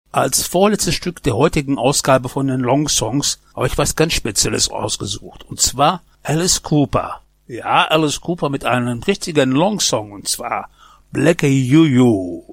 Als vorletztes Stück der heutigen Ausgabe von den Long Songs habe ich was ganz Spezielles ausgesucht. Und zwar Alice Cooper. Ja, Alice Cooper mit einem richtigen Long Song, und zwar Black You.